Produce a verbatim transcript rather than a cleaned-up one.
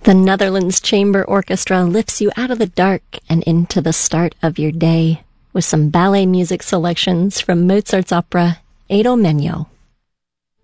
The Netherlands Chamber Orchestra lifts you out of the dark and into the start of your day with some ballet music selections from Mozart's opera Idomeneo.